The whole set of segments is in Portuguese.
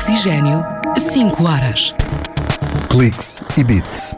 Oxigênio 5 horas. Cliques e Bits.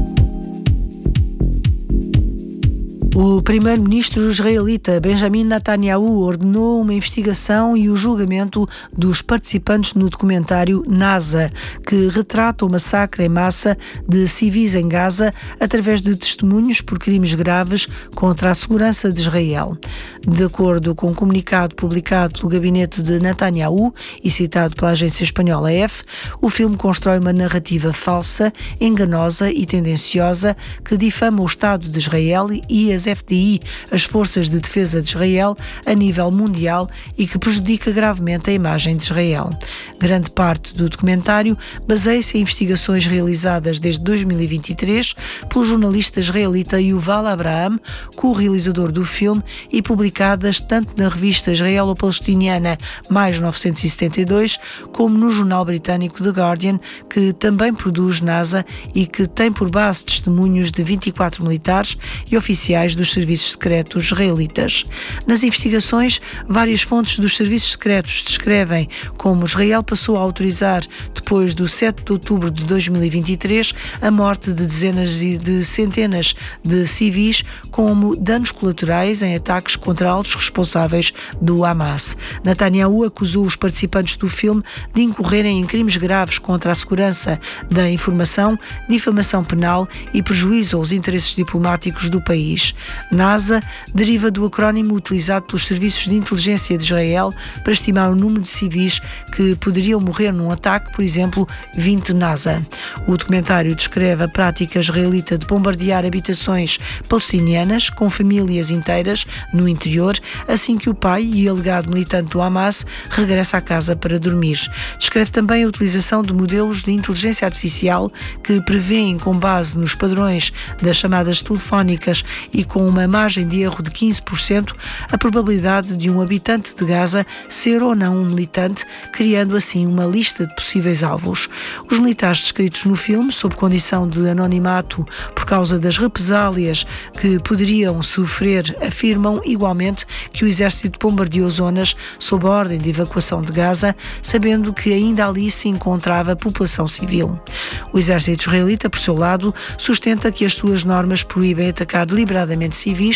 O primeiro-ministro israelita Benjamin Netanyahu ordenou uma investigação e o julgamento dos participantes no documentário NASA, que retrata o massacre em massa de civis em Gaza através de testemunhos por crimes graves contra a segurança de Israel. De acordo com um comunicado publicado pelo gabinete de Netanyahu e citado pela agência espanhola EF, o filme constrói uma narrativa falsa, enganosa e tendenciosa que difama o Estado de Israel e as FDI, as Forças de Defesa de Israel, a nível mundial e que prejudica gravemente a imagem de Israel. Grande parte do documentário baseia-se em investigações realizadas desde 2023 pelo jornalista israelita Yuval Abraham, co-realizador do filme, e publicadas tanto na revista israelo-palestiniana Mais 972 como no jornal britânico The Guardian, que também produz NASA e que tem por base testemunhos de 24 militares e oficiais dos serviços secretos israelitas. Nas investigações, várias fontes dos serviços secretos descrevem como Israel passou a autorizar, depois do 7 de outubro de 2023, a morte de dezenas e de centenas de civis como danos colaterais em ataques contra altos responsáveis do Hamas. Netanyahu acusou os participantes do filme de incorrerem em crimes graves contra a segurança da informação, difamação penal e prejuízo aos interesses diplomáticos do país. NASA deriva do acrónimo utilizado pelos serviços de inteligência de Israel para estimar o número de civis que poderiam morrer num ataque, por exemplo, 20 NASA. O documentário descreve a prática israelita de bombardear habitações palestinianas com famílias inteiras no interior, assim que o pai e alegado militante do Hamas regressa à casa para dormir. Descreve também a utilização de modelos de inteligência artificial que prevêem, com base nos padrões das chamadas telefónicas e com uma margem de erro de 15%, a probabilidade de um habitante de Gaza ser ou não um militante, criando assim uma lista de possíveis alvos. Os militares descritos no filme, sob condição de anonimato por causa das represálias que poderiam sofrer, afirmam igualmente que o exército bombardeou zonas sob a ordem de evacuação de Gaza, sabendo que ainda ali se encontrava a população civil. O exército israelita, por seu lado, sustenta que as suas normas proíbem atacar deliberadamente civis